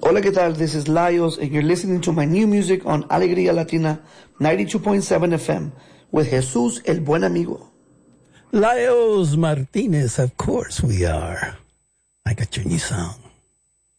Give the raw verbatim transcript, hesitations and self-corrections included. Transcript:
Hola, ¿qué tal? This is Laios, and you're listening to my new music on Alegría Latina ninety-two point seven F M with Jesus el Buen Amigo. Laios Martinez, of course we are. I got your new song.